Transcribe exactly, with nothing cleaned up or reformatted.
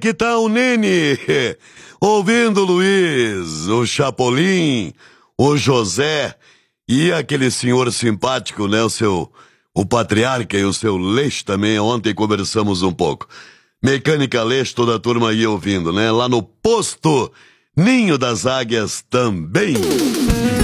que tá o Nene? Ouvindo o Luiz, o Chapolin, o José e aquele senhor simpático, né? O seu, o Patriarca e o seu Leix também. Ontem conversamos um pouco. Mecânica Leix, toda a turma aí ouvindo, né? Lá no posto Ninho das Águias também.